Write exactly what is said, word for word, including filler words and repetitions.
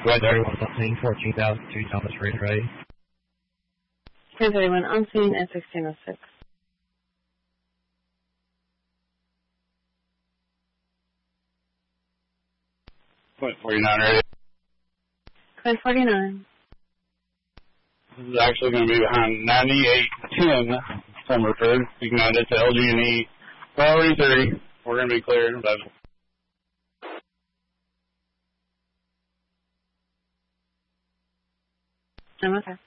West thirty-one something, fourteen thousand two Thomas Ridge Road. ten thirty-one on scene at sixteen oh six. Point forty-nine ready. Point forty-nine. This is actually going to be behind ninety-eight ten Summerford. You can add it to L G and E. Priority three. We're going to be clear. That's I'm okay.